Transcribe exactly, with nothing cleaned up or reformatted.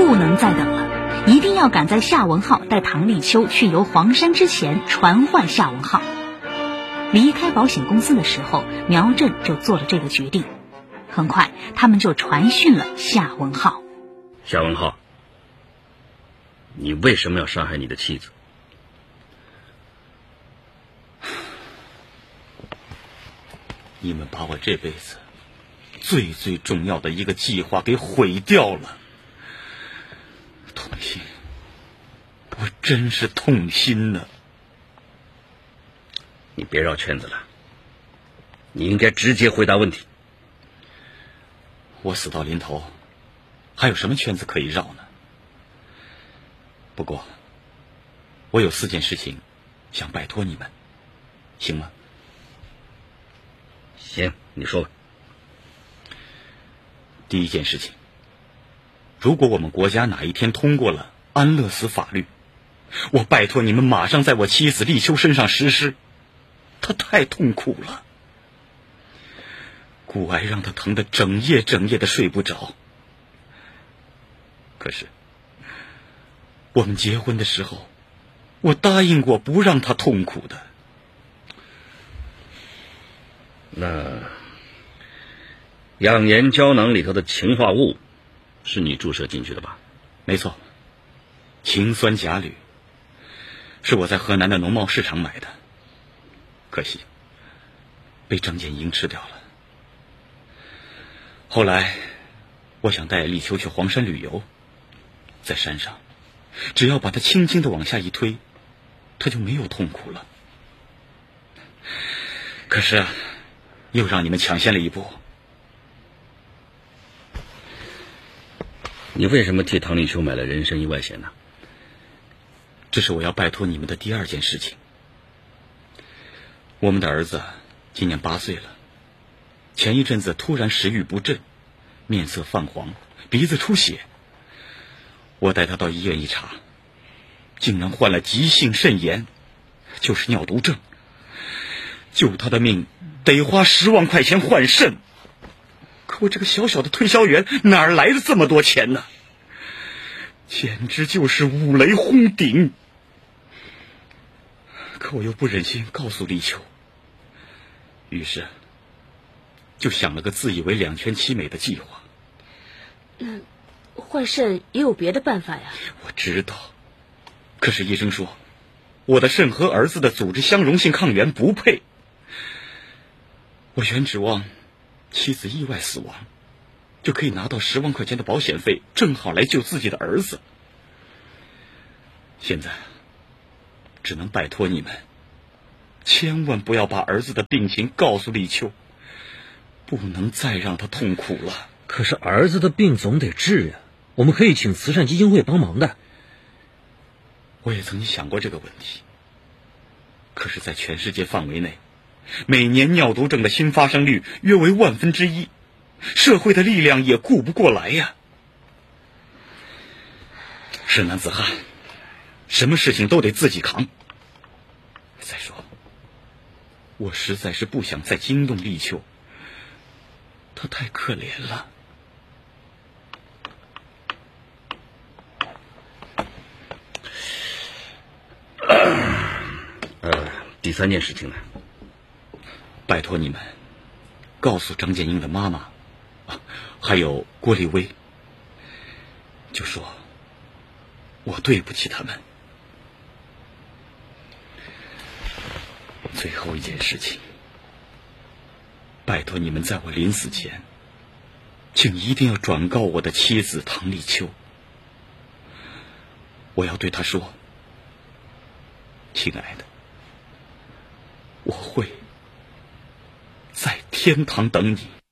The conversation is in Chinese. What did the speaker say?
不能再等了，一定要赶在夏文浩带唐立秋去游黄山之前传唤夏文浩。离开保险公司的时候，苗振就做了这个决定。很快，他们就传讯了夏文浩。 夏文浩，你为什么要杀害你的妻子？ 你们把我这辈子最最重要的一个计划给毁掉了，痛心，我真是痛心呢。 你别绕圈子了，你应该直接回答问题。 我死到临头，还有什么圈子可以绕呢？不过，我有四件事情想拜托你们，行吗？ 行，你说吧。 第一件事情，如果我们国家哪一天通过了安乐死法律，我拜托你们马上在我妻子立秋身上实施，她太痛苦了，骨癌让她疼得整夜整夜的睡不着。可是我们结婚的时候，我答应过不让她痛苦的。 那养颜胶囊里头的氰化物是你注射进去的吧？ 没错，氰酸钾铝是我在河南的农贸市场买的，可惜被张建英吃掉了。后来我想带立秋去黄山旅游，在山上只要把他轻轻地往下一推，他就没有痛苦了。可是啊，又让你们抢先了一步。 你为什么替唐立秋买了人身意外险呢？ 这是我要拜托你们的第二件事情。我们的儿子今年八岁了，前一阵子突然食欲不振，面色泛黄，鼻子出血。我带他到医院一查，竟然患了急性肾炎，就是尿毒症。救他的命得花十万块钱换肾，可我这个小小的推销员哪儿来的这么多钱呢？简直就是五雷轰顶。可我又不忍心告诉立秋，于是就想了个自以为两全其美的计划。 那换肾也有别的办法呀？ 我知道，可是医生说我的肾和儿子的组织相容性抗原不配。我原指望妻子意外死亡就可以拿到十万块钱的保险费，正好来救自己的儿子。现在只能拜托你们，千万不要把儿子的病情告诉立秋，不能再让他痛苦了。 可是儿子的病总得治呀，我们可以请慈善基金会帮忙的。 我也曾经想过这个问题，可是在全世界范围内，每年尿毒症的新发生率约为万分之一，社会的力量也顾不过来呀。是男子汉，什么事情都得自己扛。再说，我实在是不想再惊动立秋，他太可怜了。 呃，第三件事情呢？ 拜托你们告诉张建英的妈妈，啊，还有郭立威，就说我对不起他们。最后一件事情，拜托你们在我临死前，请一定要转告我的妻子唐立秋，我要对她说，亲爱的，我会在天堂等你。